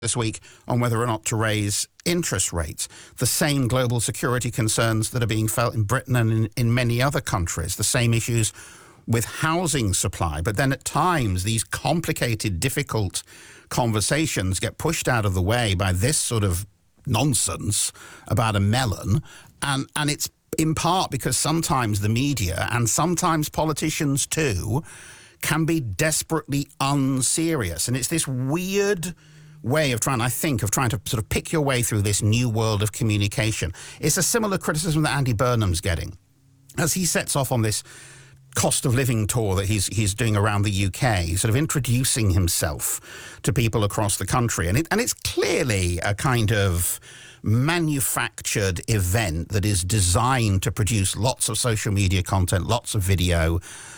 this week on whether or not to raise interest rates. The same global security concerns that are being felt in Britain and in many other countries. The same issues with housing supply. But then at times, these complicated, difficult conversations get pushed out of the way by this sort of nonsense about a melon. And it's in part because sometimes the media and sometimes politicians too can be desperately unserious. And it's this weird way of trying to sort of pick your way through this new world of communication. It's a similar criticism that Andy Burnham's getting as he sets off on this cost of living tour that he's doing around the UK, sort of introducing himself to people across the country. And it's clearly a kind of manufactured event that is designed to produce lots of social media content, lots of video,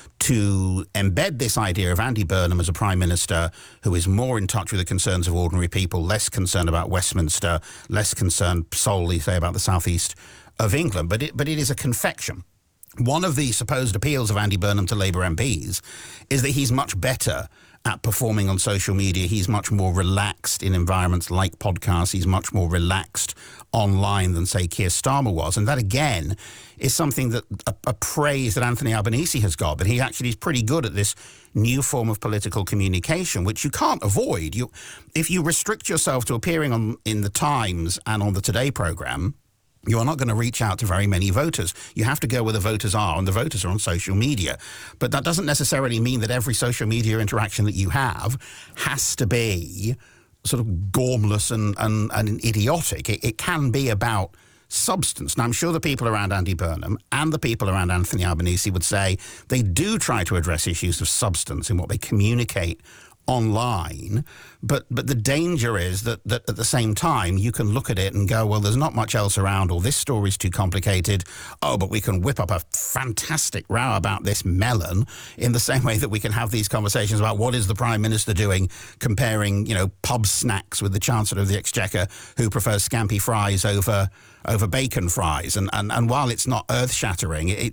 to embed this idea of Andy Burnham as a prime minister who is more in touch with the concerns of ordinary people, less concerned about Westminster, less concerned solely, say, about the southeast of England. But it is a confection. One of the supposed appeals of Andy Burnham to Labour MPs is that he's much better at performing on social media. He's much more relaxed in environments like podcasts. He's much more relaxed online than, say, Keir Starmer was. And that, again, is something that a praise that Anthony Albanese has got. But he actually is pretty good at this new form of political communication, which you can't avoid. If you restrict yourself to appearing in the Times and on the Today programme, you are not going to reach out to very many voters. You have to go where the voters are, and the voters are on social media. But that doesn't necessarily mean that every social media interaction that you have has to be sort of gormless and idiotic. It can be about substance. Now, I'm sure the people around Andy Burnham and the people around Anthony Albanese would say they do try to address issues of substance in what they communicate online, but the danger is that at the same time you can look at it and go, well, there's not much else around, or this story's too complicated. Oh, but we can whip up a fantastic row about this melon, in the same way that we can have these conversations about what is the Prime Minister doing, comparing, pub snacks with the Chancellor of the Exchequer, who prefers scampi fries over bacon fries. And while it's not earth-shattering,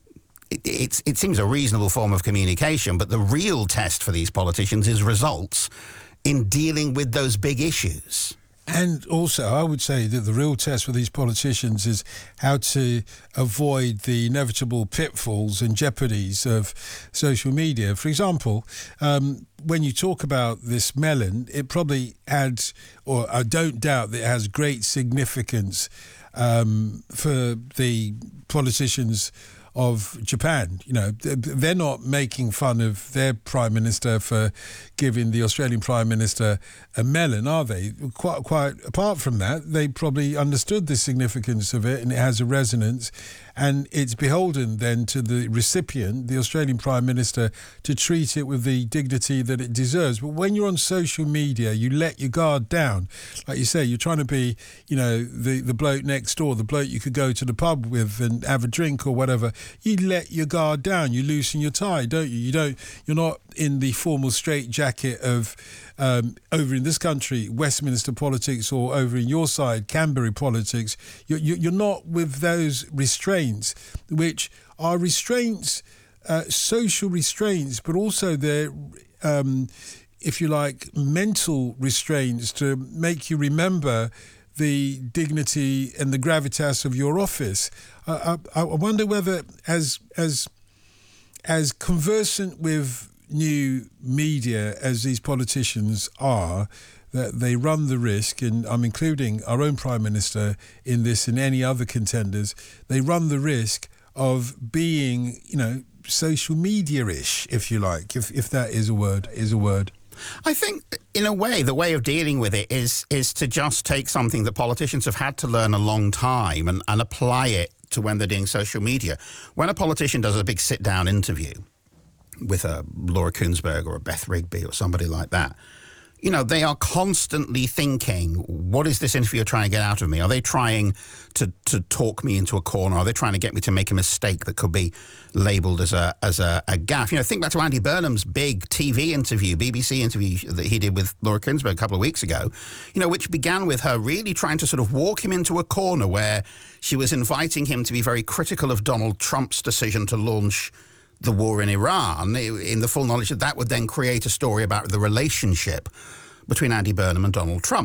it seems a reasonable form of communication, but the real test for these politicians is results in dealing with those big issues. And also, I would say that the real test for these politicians is how to avoid the inevitable pitfalls and jeopardies of social media. For example, when you talk about this melon, it probably adds, or I don't doubt that it has great significance for the politicians of Japan. They're not making fun of their Prime Minister for giving the Australian Prime Minister a melon, are they? Quite apart from that, they probably understood the significance of it, and it has a resonance, and it's beholden then to the recipient, the Australian Prime Minister, to treat it with the dignity that it deserves. But when you're on social media, you let your guard down. Like you say, you're trying to be, the bloke next door, the bloke you could go to the pub with and have a drink or whatever. You let your guard down. You loosen your tie, don't you? You're not in the formal straitjacket of over in this country, Westminster politics, or over in your side, Canberra politics. You're not with those restraints, which are restraints, social restraints, but also they're, if you like, mental restraints to make you remember the dignity and the gravitas of your office. I wonder whether, as conversant with new media as these politicians are, that they run the risk, and I'm including our own Prime Minister in this and any other contenders, they run the risk of being, social media-ish, if you like, if that is a word. I think, in a way, the way of dealing with it is to just take something that politicians have had to learn a long time and apply it to when they're doing social media. When a politician does a big sit-down interview with a Laura Kuenssberg or a Beth Rigby or somebody like that, they are constantly thinking, what is this interviewer trying to get out of me? Are they trying to talk me into a corner? Are they trying to get me to make a mistake that could be labelled as a gaffe? Think back to Andy Burnham's big TV interview, BBC interview that he did with Laura Kuenssberg a couple of weeks ago, which began with her really trying to sort of walk him into a corner where she was inviting him to be very critical of Donald Trump's decision to launch the war in Iran, in the full knowledge that would then create a story about the relationship between Andy Burnham and Donald Trump.